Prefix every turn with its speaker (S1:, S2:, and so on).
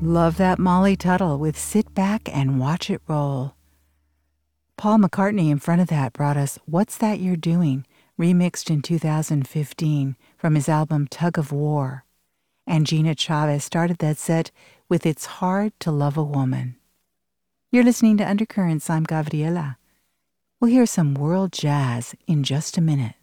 S1: Love that Molly Tuttle with Sit Back and Watch It Roll. Paul McCartney in front of that brought us What's That You're Doing, remixed in 2015 from his album Tug of War. And Gina Chavez started that set with It's Hard to Love a Woman. You're listening to Undercurrents. I'm Gabriela. We'll hear some world jazz in just a minute.